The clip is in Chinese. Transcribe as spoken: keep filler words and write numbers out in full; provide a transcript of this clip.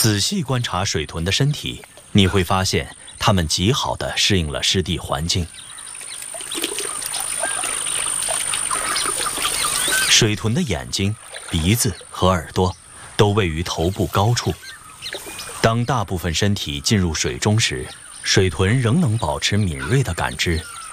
仔细观察水豚的身体，你会发现它们极好地适应了湿地环境。水豚的眼睛、鼻子和耳朵都位于头部高处。当大部分身体进入水中时，水豚仍能保持敏锐的感知，